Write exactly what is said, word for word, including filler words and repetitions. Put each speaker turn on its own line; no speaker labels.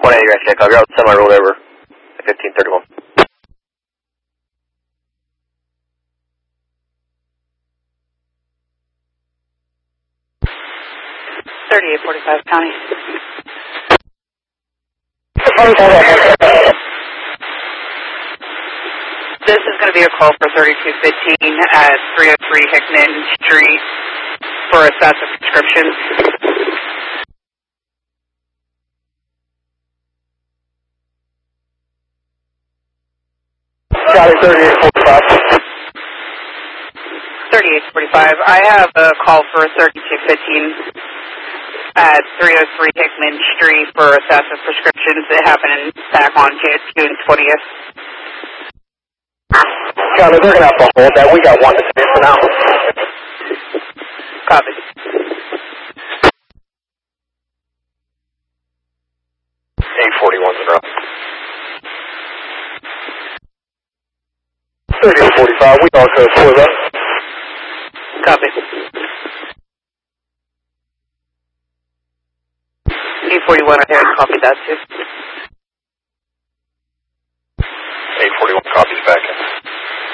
one eighty, you're actually, you're out semi rolled over at fifteen thirty-one.
thirty-eight forty-five, County. This is going to be a call for thirty-two fifteen at three oh three Hickman Street for a set of prescriptions.
Charlie, thirty-eight forty-five.
thirty-eight forty-five. I have a call for thirty-two fifteen at three oh three Hickman Street for a set of prescriptions. It happened back on June twentieth.
Charlie, they're going to have to hold that. We got one to finish for now.
Copy.
eight forty-one's in a row. thirty-eight forty-five, we also for that.
Copy. eight forty-one, I heard. Copy that too.